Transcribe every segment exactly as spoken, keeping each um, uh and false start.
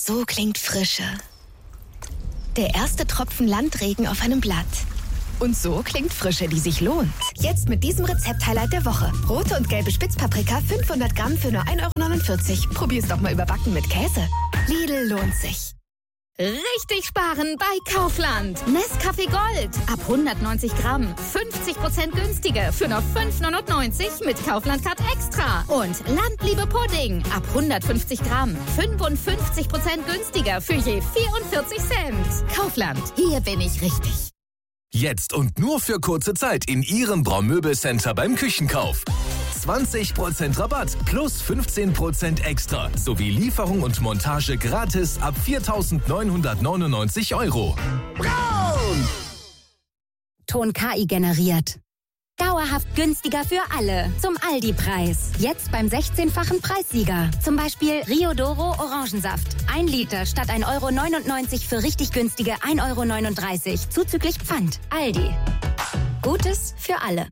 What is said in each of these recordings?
So klingt Frische. Der erste Tropfen Landregen auf einem Blatt. Und so klingt Frische, die sich lohnt. Jetzt mit diesem Rezept-Highlight der Woche. Rote und gelbe Spitzpaprika, fünfhundert Gramm für nur ein Euro neunundvierzig. Probier's doch mal überbacken mit Käse. Lidl lohnt sich. Richtig sparen bei Kaufland. Nescafé Gold. Ab hundertneunzig Gramm. fünfzig Prozent günstiger für nur fünf Euro neunundneunzig mit Kaufland Card Extra. Und Landliebe Pudding. Ab hundertfünfzig Gramm. fünfundfünfzig Prozent günstiger für je vierundvierzig Cent. Kaufland. Hier bin ich richtig. Jetzt und nur für kurze Zeit in Ihrem Braumöbelcenter beim Küchenkauf. zwanzig Prozent Rabatt plus fünfzehn Prozent extra sowie Lieferung und Montage gratis ab viertausendneunhundertneunundneunzig Euro. Braun! Ton K I generiert. Dauerhaft günstiger für alle. Zum Aldi-Preis. Jetzt beim sechzehnfachen Preissieger. Zum Beispiel Rio Doro Orangensaft. Ein Liter statt ein Euro neunundneunzig für richtig günstige ein Euro neununddreißig. Zuzüglich Pfand. Aldi. Gutes für alle.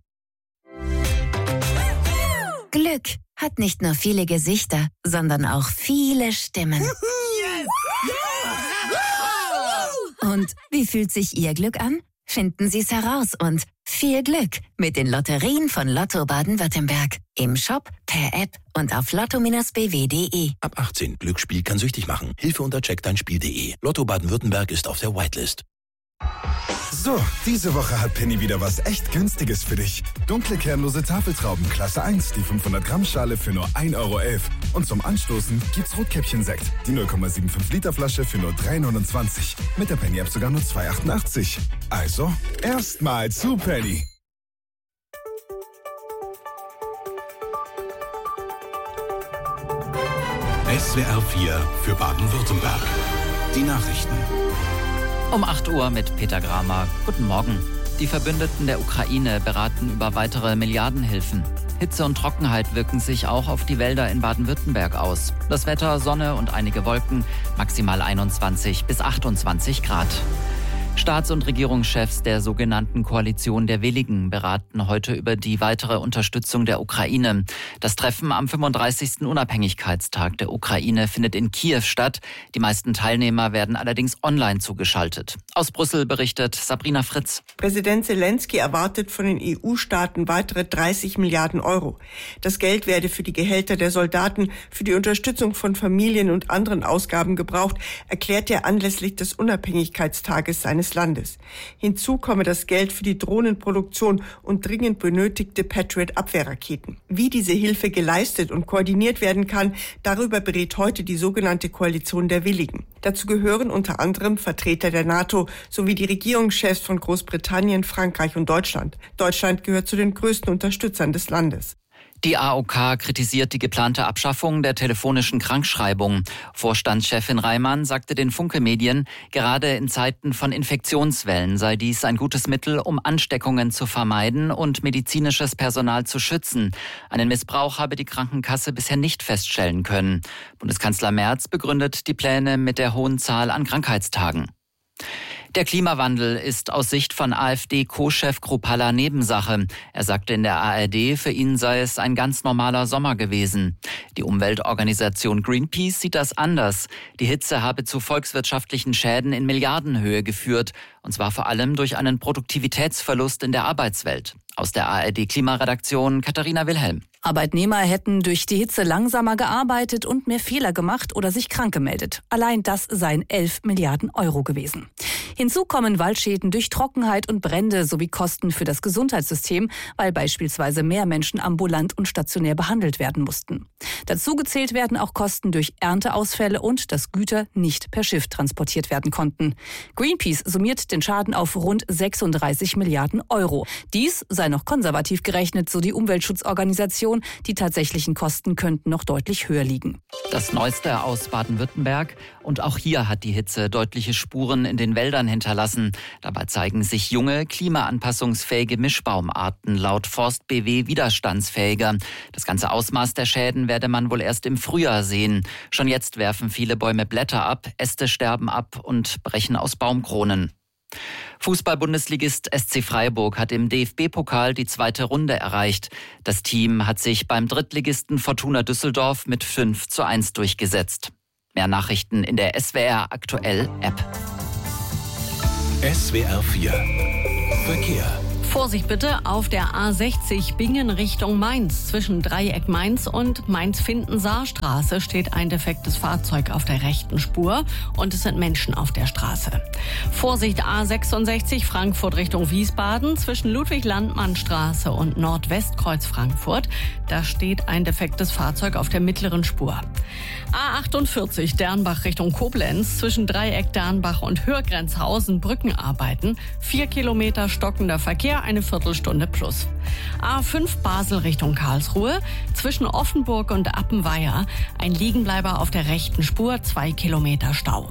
Glück hat nicht nur viele Gesichter, sondern auch viele Stimmen. Und wie fühlt sich Ihr Glück an? Finden Sie es heraus und viel Glück mit den Lotterien von Lotto Baden-Württemberg. Im Shop, per App und auf lotto Bindestrich b w punkt d e. Ab achtzehn. Glücksspiel kann süchtig machen. Hilfe unter check dein spiel punkt d e. Lotto Baden-Württemberg ist auf der Whitelist. So, diese Woche hat Penny wieder was echt Günstiges für dich. Dunkle kernlose Tafeltrauben Klasse eins, die fünfhundert Gramm Schale für nur ein Euro elf. Und zum Anstoßen gibt's Rotkäppchen-Sekt, die null Komma fünfundsiebzig Liter Flasche für nur drei neunundzwanzig. Mit der Penny-App sogar nur zwei achtundachtzig. Also, erstmal zu Penny. S W R vier für Baden-Württemberg. Die Nachrichten. Um acht Uhr mit Peter Gramer. Guten Morgen. Die Verbündeten der Ukraine beraten über weitere Milliardenhilfen. Hitze und Trockenheit wirken sich auch auf die Wälder in Baden-Württemberg aus. Das Wetter, Sonne und einige Wolken, maximal einundzwanzig bis achtundzwanzig Grad. Staats- und Regierungschefs der sogenannten Koalition der Willigen beraten heute über die weitere Unterstützung der Ukraine. Das Treffen am fünfunddreißigsten Unabhängigkeitstag der Ukraine findet in Kiew statt. Die meisten Teilnehmer werden allerdings online zugeschaltet. Aus Brüssel berichtet Sabrina Fritz. Präsident Zelensky erwartet von den E U-Staaten weitere dreißig Milliarden Euro. Das Geld werde für die Gehälter der Soldaten, für die Unterstützung von Familien und anderen Ausgaben gebraucht, erklärt er anlässlich des Unabhängigkeitstages seines Landes. Hinzu komme das Geld für die Drohnenproduktion und dringend benötigte Patriot-Abwehrraketen. Wie diese Hilfe geleistet und koordiniert werden kann, darüber berät heute die sogenannte Koalition der Willigen. Dazu gehören unter anderem Vertreter der NATO sowie die Regierungschefs von Großbritannien, Frankreich und Deutschland. Deutschland gehört zu den größten Unterstützern des Landes. Die A O K kritisiert die geplante Abschaffung der telefonischen Krankschreibung. Vorstandschefin Reimann sagte den Funke-Medien, gerade in Zeiten von Infektionswellen sei dies ein gutes Mittel, um Ansteckungen zu vermeiden und medizinisches Personal zu schützen. Einen Missbrauch habe die Krankenkasse bisher nicht feststellen können. Bundeskanzler Merz begründet die Pläne mit der hohen Zahl an Krankheitstagen. Der Klimawandel ist aus Sicht von AfD-Co-Chef Kruppalla Nebensache. Er sagte in der A R D, für ihn sei es ein ganz normaler Sommer gewesen. Die Umweltorganisation Greenpeace sieht das anders. Die Hitze habe zu volkswirtschaftlichen Schäden in Milliardenhöhe geführt, und zwar vor allem durch einen Produktivitätsverlust in der Arbeitswelt. Aus der A R D-Klimaredaktion Katharina Wilhelm. Arbeitnehmer hätten durch die Hitze langsamer gearbeitet und mehr Fehler gemacht oder sich krank gemeldet. Allein das seien elf Milliarden Euro gewesen. Hinzu kommen Waldschäden durch Trockenheit und Brände sowie Kosten für das Gesundheitssystem, weil beispielsweise mehr Menschen ambulant und stationär behandelt werden mussten. Dazu gezählt werden auch Kosten durch Ernteausfälle und dass Güter nicht per Schiff transportiert werden konnten. Greenpeace summiert den Schaden auf rund sechsunddreißig Milliarden Euro. Dies sei noch konservativ gerechnet, so die Umweltschutzorganisation. Die tatsächlichen Kosten könnten noch deutlich höher liegen. Das Neueste aus Baden-Württemberg. Und auch hier hat die Hitze deutliche Spuren in den Wäldern hinterlassen. Dabei zeigen sich junge, klimaanpassungsfähige Mischbaumarten laut Forst B W widerstandsfähiger. Das ganze Ausmaß der Schäden werde man wohl erst im Frühjahr sehen. Schon jetzt werfen viele Bäume Blätter ab, Äste sterben ab und brechen aus Baumkronen. Fußball-Bundesligist S C Freiburg hat im D F B-Pokal die zweite Runde erreicht. Das Team hat sich beim Drittligisten Fortuna Düsseldorf mit fünf zu eins durchgesetzt. Mehr Nachrichten in der S W R Aktuell App. S W R vier Verkehr. Vorsicht bitte auf der A sechzig Bingen Richtung Mainz. Zwischen Dreieck Mainz und Mainz-Finden-Saarstraße steht ein defektes Fahrzeug auf der rechten Spur und es sind Menschen auf der Straße. Vorsicht A sechsundsechzig Frankfurt Richtung Wiesbaden. Zwischen Ludwig-Landmann-Straße und Nordwestkreuz Frankfurt. Da steht ein defektes Fahrzeug auf der mittleren Spur. A achtundvierzig Dernbach Richtung Koblenz. Zwischen Dreieck Dernbach und Hürgrenzhausen Brückenarbeiten. Vier Kilometer stockender Verkehr. Eine Viertelstunde plus. A fünf Basel Richtung Karlsruhe. Zwischen Offenburg und Appenweier ein Liegenbleiber auf der rechten Spur, zwei Kilometer Stau.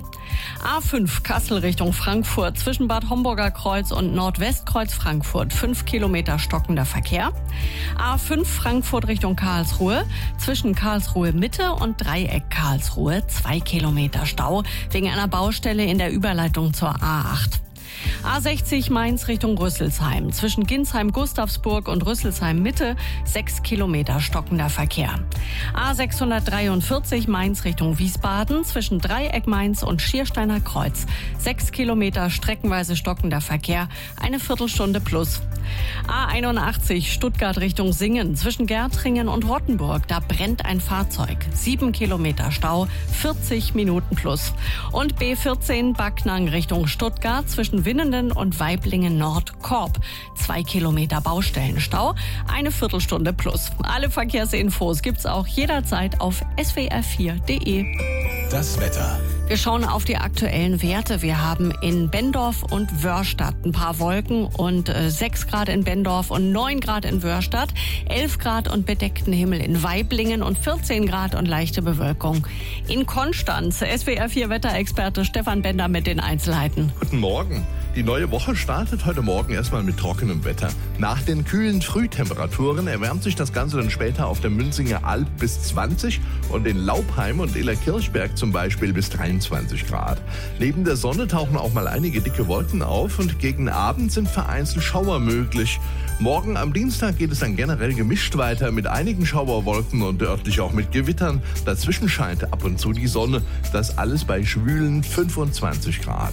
A fünf Kassel Richtung Frankfurt. Zwischen Bad Homburger Kreuz und Nordwestkreuz Frankfurt fünf Kilometer stockender Verkehr. A fünf Frankfurt Richtung Karlsruhe. Zwischen Karlsruhe Mitte und Dreieck Karlsruhe zwei Kilometer Stau wegen einer Baustelle in der Überleitung zur A acht. A sechzig Mainz Richtung Rüsselsheim. Zwischen Ginsheim-Gustavsburg und Rüsselsheim-Mitte sechs Kilometer stockender Verkehr. A sechshundertdreiundvierzig Mainz Richtung Wiesbaden. Zwischen Dreieck Mainz und Schiersteiner Kreuz sechs Kilometer streckenweise stockender Verkehr. Eine Viertelstunde plus. A einundachtzig Stuttgart Richtung Singen. Zwischen Gärtringen und Rottenburg. Da brennt ein Fahrzeug. sieben Kilometer Stau, vierzig Minuten plus. Und B vierzehn Backnang Richtung Stuttgart. Zwischen Winnenden und Weiblingen Nord Korb. Zwei Kilometer Baustellenstau, eine Viertelstunde plus. Alle Verkehrsinfos gibt's auch jederzeit auf S W R vier Punkt de. Das Wetter. Wir schauen auf die aktuellen Werte. Wir haben in Benndorf und Wörstadt ein paar Wolken und äh, sechs Grad in Benndorf und neun Grad in Wörstadt, elf Grad und bedeckten Himmel in Weiblingen und vierzehn Grad und leichte Bewölkung in Konstanz. S W R vier Wetterexperte Stefan Bender mit den Einzelheiten. Guten Morgen. Die neue Woche startet heute Morgen erstmal mit trockenem Wetter. Nach den kühlen Frühtemperaturen erwärmt sich das Ganze dann später auf der Münzinger Alb bis zwanzig und in Laubheim und Illerkirchberg zum Beispiel bis dreiundzwanzig Grad. Neben der Sonne tauchen auch mal einige dicke Wolken auf und gegen Abend sind vereinzelt Schauer möglich. Morgen am Dienstag geht es dann generell gemischt weiter mit einigen Schauerwolken und örtlich auch mit Gewittern. Dazwischen scheint ab und zu die Sonne. Das alles bei schwülen fünfundzwanzig Grad.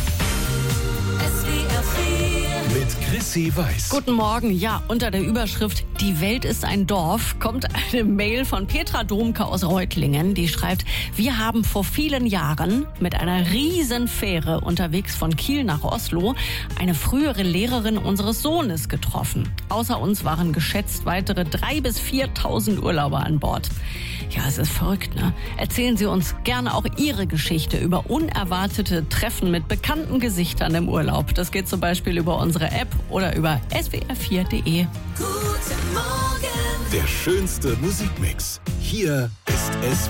Mit Chrissy Weiß. Guten Morgen. Ja, unter der Überschrift "Die Welt ist ein Dorf" kommt eine Mail von Petra Domke aus Reutlingen. Die schreibt: Wir haben vor vielen Jahren mit einer riesen Fähre unterwegs von Kiel nach Oslo eine frühere Lehrerin unseres Sohnes getroffen. Außer uns waren geschätzt weitere drei bis viertausend Urlauber an Bord. Ja, es ist verrückt, ne? Erzählen Sie uns gerne auch Ihre Geschichte über unerwartete Treffen mit bekannten Gesichtern im Urlaub. Das geht zum Beispiel über unsere App oder über S W R vier Punkt de. Guten Morgen. Der schönste Musikmix. Hier ist S W R